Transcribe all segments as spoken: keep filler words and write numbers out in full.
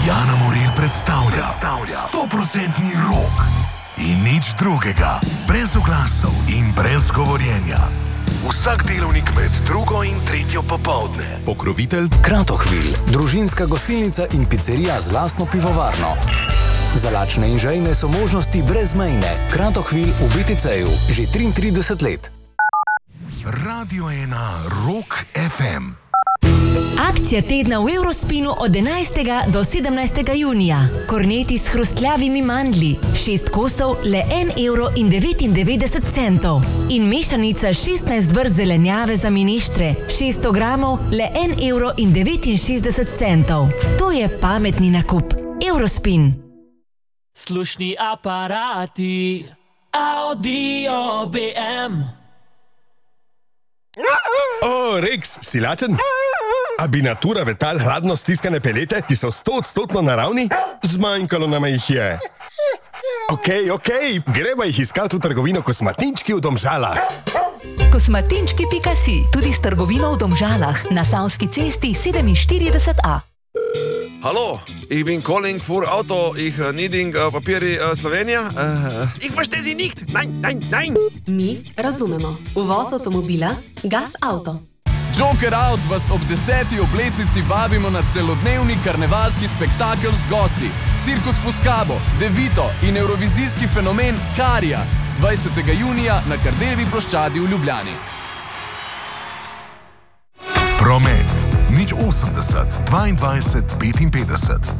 Jana Morel predstavlja stoprocentni rok in nič drugega, brez oglasov in brez govorjenja. Vsak delovnik med drugo in tretjo popoldne. Pokrovitelj Kratochwil, družinska gostilnica in pizzerija z lastno pivovarno. Za lačne in žejne so možnosti brezmejne. Kratochwil v bé té céju že triintrideset let. Radio ena Rock ef em. Akcija tedna v Eurospinu od enajstega do sedemnajstega junija. Korneti s hrustljavimi mandlji, šest kosov, le en evro in devetindevetdeset centov. In mešanica šestnajst vrst zelenjave za mineštre, šeststo gramov, le en evro in devetinšestdeset centov. To je pametni nakup. Eurospin. Slušni aparati, audio bé em. O, Rex, si lačen? A bi natura vetal hladno stiskane pelete, ki so stoodstotno naravni? Zmanjkalo nama jih je. Okej, okej, greva jih iskati v trgovino Kosmatinčki v Domžalah. Kosmatinčki pika si, tudi s trgovino v Domžalah, na Savski cesti sedeminštirideset a. Hallo, ich bin calling für Auto, ich uh, needing uh, papiri uh, Slovenija. Uh, ich verstehe Sie nicht, nein, nein, nein. Mi razumemo. Uvoz avtomobila Gas Auto. Joker Out vas ob deseti obletnici vabimo na celodnevni karnevalski spektakel z gosti. Cirkus Fuscabo, Devito in evrovizijski fenomen Karija. dvajsetega junija na Kardeljevi ploščadi v Ljubljani. Promet. Nič osemdeset, dvaindvajset, petinpetdeset.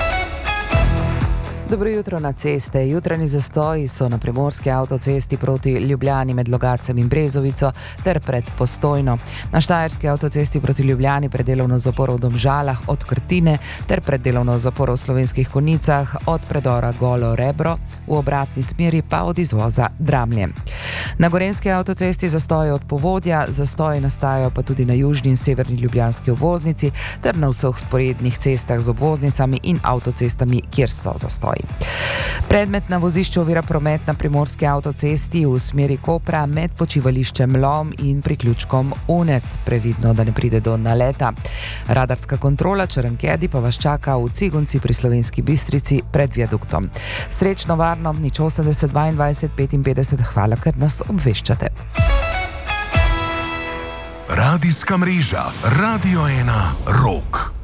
Dobro jutro na ceste. Jutranji zastoji so na primorski avtocesti proti Ljubljani med Logatcem in Brezovico ter pred Postojno. Na štajerski avtocesti proti Ljubljani pred delovno zaporo v Domžalah od Krtine ter pred delovno zaporo v Slovenskih Konjicah od predora Golo Rebro, v obratni smeri pa od izvoza Dramlje. Na gorenjski avtocesti zastoji od Povodja, zastoji nastajajo pa tudi na južni in severni ljubljanski obvoznici ter na vseh sporednih cestah z obvoznicami in avtocestami, kjer so zastoji. Predmet na vozišču ovira promet na primorski avtocesti v smeri Kopra med počivališčem Lom in priključkom Unec. Previdno, da ne pride do naleta. Radarska kontrola Črnkedi pa vas čaka v Cigunci pri Slovenski Bistrici pred viaduktom. Srečno, varno, nič osemdeset, dvaindvajset, petinpetdeset, hvala, ker nas obveščate. Radijska mreža Radio ena Rock.